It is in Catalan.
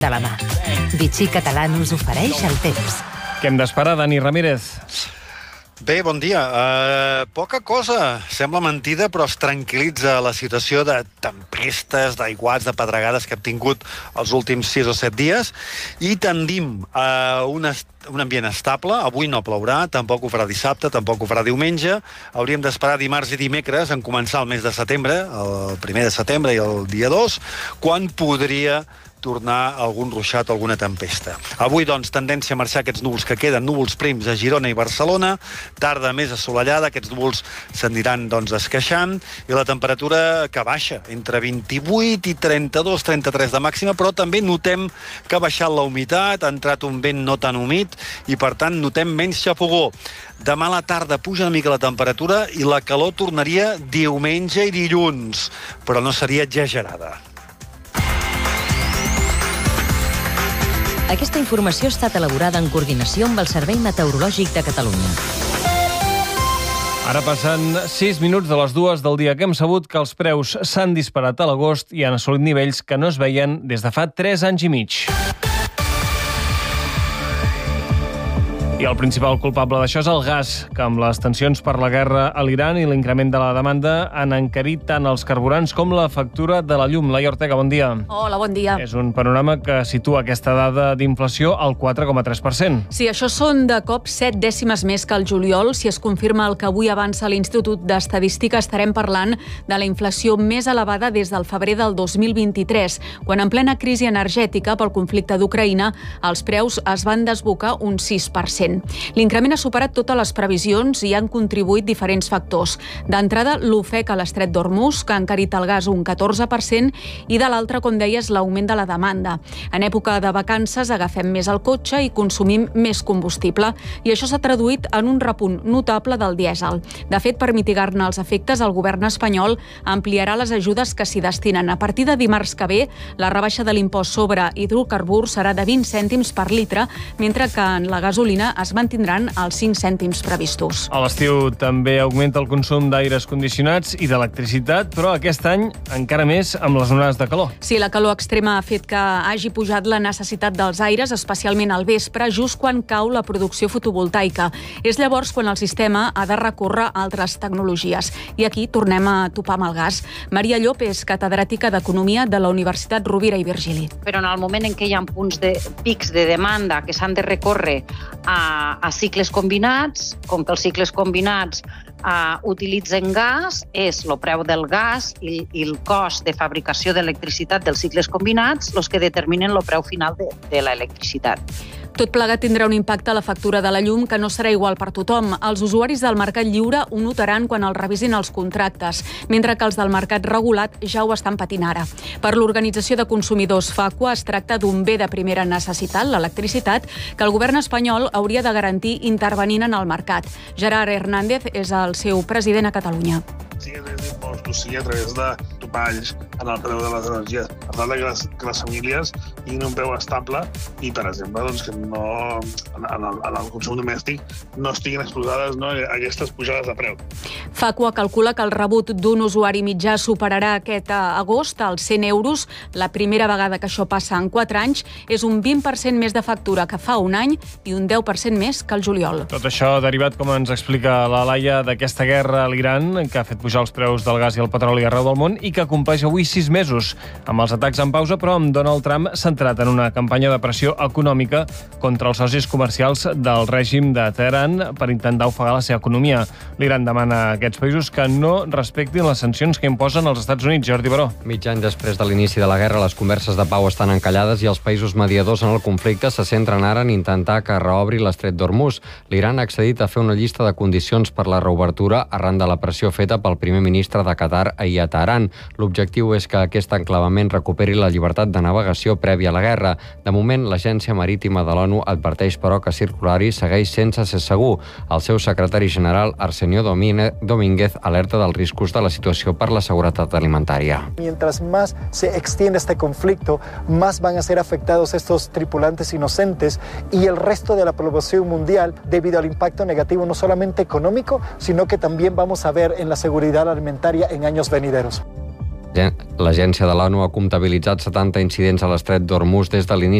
de la mà. Vichy Català us ofereix el temps. Què hem d'esperar, Dani Ramírez? Bé, bon dia. Poca cosa. Sembla mentida, però es tranquil·litza la situació de tempestes, d'aiguats, de pedregades que hem tingut els últims 6 o 7 dies i tendim a un ambient estable. Avui no plourà, tampoc ho farà dissabte, tampoc ho farà diumenge. Hauríem d'esperar dimarts i dimecres en començar el mes de setembre, el 1 de setembre i el dia 2, quan podria tornar algun ruixat o alguna tempesta. Avui, doncs, tendència a marxar aquests núvols que queden, núvols prims a Girona i Barcelona, tarda més assolellada, aquests núvols s'aniran, doncs, esqueixant, i la temperatura que baixa, entre 28 i 32, 33 de màxima, però també notem que ha baixat la humitat, ha entrat un vent no tan humit, i, per tant, notem menys xafogó. Demà a la tarda puja una mica la temperatura i la calor tornaria diumenge i dilluns, però no seria exagerada. Aquesta informació ha estat elaborada en coordinació amb el Servei Meteorològic de Catalunya. Ara passen 6 minuts de les 2 del dia que hem sabut que els preus s'han disparat a l'agost i han assolit nivells que no es veien des de fa 3 anys i mig. I el principal culpable d'això és el gas, que amb les tensions per la guerra a l'Iran i l'increment de la demanda han encarit tant els carburants com la factura de la llum. Laia Ortega, bon dia. Hola, bon dia. És un panorama que situa aquesta dada d'inflació al 4,3%. Sí, això són de cop 7 dècimes més que el juliol. Si es confirma el que avui avança l'Institut d'Estadística, estarem parlant de la inflació més elevada des del febrer del 2023, quan en plena crisi energètica pel conflicte d'Ucraïna els preus es van desbocar un 6%. L'increment ha superat totes les previsions i han contribuït diferents factors. D'entrada, l'ofec a l'estret d'Hormuz, que ha encarit el gas un 14%, i de l'altra, com deies, l'augment de la demanda. En època de vacances agafem més el cotxe i consumim més combustible, i això s'ha traduït en un repunt notable del dièsel. De fet, per mitigar-ne els efectes, el govern espanyol ampliarà les ajudes que s'hi destinen. A partir de dimarts que ve, la rebaixa de l'impost sobre hidrocarburs serà de 20 cèntims per litre, mentre que en la gasolina es mantindran els 5 cèntims previstos. A l'estiu també augmenta el consum d'aires condicionats i d'electricitat, però aquest any encara més amb les onades de calor. Sí, la calor extrema ha fet que hagi pujat la necessitat dels aires, especialment al vespre, just quan cau la producció fotovoltaica. És llavors quan el sistema ha de recórrer a altres tecnologies. I aquí tornem a topar amb el gas. Maria Llop és catedràtica d'Economia de la Universitat Rovira i Virgili. Però en el moment en què hi ha punts de pics de demanda que s'han de recórrer a cicles combinats, com que els cicles combinats utilitzen gas, és el preu del gas i el cost de fabricació d'electricitat dels cicles combinats els que determinen el preu final de l'electricitat. Tot plegat tindrà un impacte a la factura de la llum que no serà igual per tothom. Els usuaris del mercat lliure ho notaran quan els revisin els contractes, mentre que els del mercat regulat ja ho estan patint ara. Per l'Organització de Consumidors Facua es tracta d'un bé de primera necessitat, l'electricitat, que el govern espanyol hauria de garantir intervenint en el mercat. Gerard Hernández és el seu president a Catalunya. Sigui a través d'impostos, sigui a través de topalls en el preu de les energies, per tal que les famílies tinguin un preu estable i, per exemple, doncs, que no, en el consum domèstic no estiguin exposades a aquestes pujades de preu. Facua calcula que el rebut d'un usuari mitjà superarà aquest agost als 100 euros. La primera vegada que això passa en 4 anys és un 20% més de factura que fa un any i un 10% més que el juliol. Tot això derivat, com ens explica la Laia, d'aquesta guerra a l'Iran, que ha fet pujar els preus del gas i el petroli arreu del món i que compleix avui 6 mesos, amb els atacs en pausa, però amb Donald Trump centrat en una campanya de pressió econòmica contra els socis comercials del règim de Teheran per intentar ofegar la seva economia. L'Iran demana a aquests països que no respectin les sancions que imposen els Estats Units. Jordi Baró. Mig any després de l'inici de la guerra, les converses de pau estan encallades i els països mediadors en el conflicte se centren ara en intentar que reobri l'estret d'Hormuz. L'Iran ha accedit a fer una llista de condicions per la reobertura arran de la pressió feta pel primer ministre de Qatar ahir a Teheran. L'objectiu és que aquest enclavament recuperi la llibertat de navegació prèvia a la guerra. De moment, l'Agència Marítima de l'ONU adverteix, però, que circular-hi segueix sense ser segur. El seu secretari general, Arsenio Domínguez, alerta dels riscos de la situació per la seguretat alimentària. Mientras más se extiende este conflicto, más van a ser afectados estos tripulantes inocentes y el resto de la población mundial debido al impacto negativo no solamente económico, sino que también vamos a ver en la seguridad alimentaria en años venideros. L'agència de l'ONU ha comptabilitzat 70 incidents a l'estret d'Hormuz des de l'inici